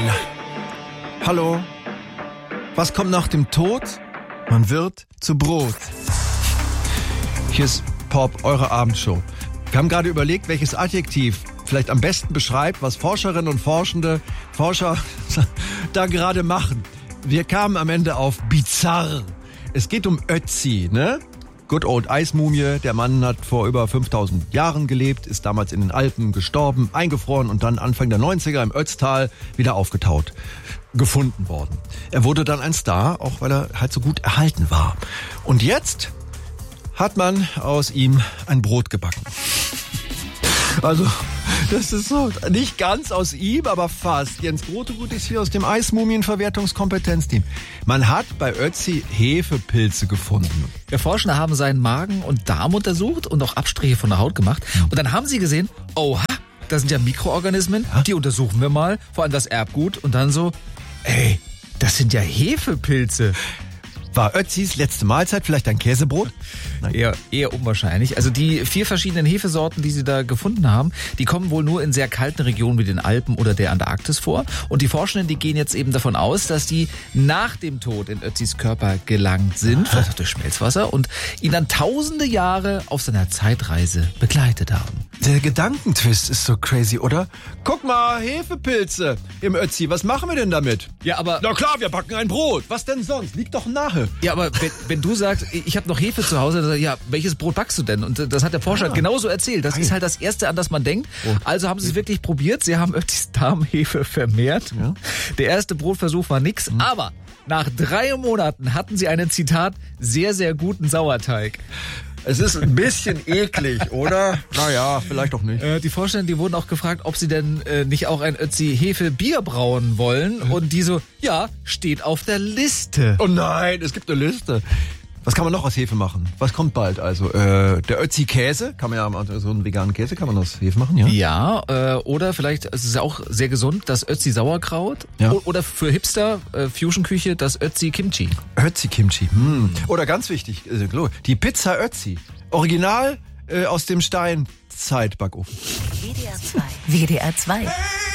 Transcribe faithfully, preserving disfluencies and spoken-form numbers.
nein. Hallo? Was kommt nach dem Tod? Man wird zu Brot. Hier ist Pop, eure Abendshow. Wir haben gerade überlegt, welches Adjektiv vielleicht am besten beschreibt, was Forscherinnen und Forschende, Forscher da gerade machen. Wir kamen am Ende auf bizarr. Es geht um Ötzi, ne? Good old Eismumie. Der Mann hat vor über fünftausend Jahren gelebt, ist damals in den Alpen gestorben, eingefroren und dann Anfang der neunziger im Ötztal wieder aufgetaut, gefunden worden. Er wurde dann ein Star, auch weil er halt so gut erhalten war. Und jetzt hat man aus ihm ein Brot gebacken. Also, das ist so nicht ganz aus ihm, aber fast. Jens Brotegut ist hier aus dem Eismumienverwertungskompetenzteam. Man hat bei Ötzi Hefepilze gefunden. Wir Forscher haben seinen Magen und Darm untersucht und auch Abstriche von der Haut gemacht. Und dann haben sie gesehen, oha, da sind ja Mikroorganismen, ja? Die untersuchen wir mal, vor allem das Erbgut. Und dann so, ey, das sind ja Hefepilze. War Ötzis letzte Mahlzeit vielleicht ein Käsebrot? Nein. Eher, eher unwahrscheinlich. Also die vier verschiedenen Hefesorten, die sie da gefunden haben, die kommen wohl nur in sehr kalten Regionen wie den Alpen oder der Antarktis vor. Und die Forschenden, die gehen jetzt eben davon aus, dass die nach dem Tod in Ötzis Körper gelangt sind, Aha. vielleicht auch durch Schmelzwasser, und ihn dann tausende Jahre auf seiner Zeitreise begleitet haben. Der Gedankentwist ist so crazy, oder? Guck mal, Hefepilze im Ötzi, was machen wir denn damit? Ja, aber... Na klar, wir backen ein Brot. Was denn sonst? Liegt doch nahe. Ja, aber wenn, wenn du sagst, ich habe noch Hefe zu Hause, dann sag ich, ja, welches Brot backst du denn? Und das hat der Forscher ah. genauso erzählt. Das Nein. ist halt das Erste, an das man denkt. Oh. Also haben sie es wirklich probiert. Sie haben Ötzis Darmhefe vermehrt. Ja. Der erste Brotversuch war nix, mhm. aber nach drei Monaten hatten sie einen, Zitat, sehr, sehr guten Sauerteig. Es ist ein bisschen eklig, oder? Naja, vielleicht auch nicht. Äh, die Forscher, die wurden auch gefragt, ob sie denn äh, nicht auch ein Ötzi-Hefe-Bier brauen wollen. Mhm. Und die so, ja, steht auf der Liste. Oh nein, es gibt eine Liste. Was kann man noch aus Hefe machen? Was kommt bald? Also äh, der Ötzi-Käse, kann man ja, so einen veganen Käse kann man aus Hefe machen, ja? Ja, äh, oder vielleicht, es ist auch sehr gesund, das Ötzi-Sauerkraut. Ja. O- oder für Hipster, äh, Fusion-Küche, das Ötzi-Kimchi. Ötzi-Kimchi, hm. Oder ganz wichtig, äh, die Pizza Ötzi. Original äh, aus dem Steinzeitbackofen. W D R zwei. W D R zwei.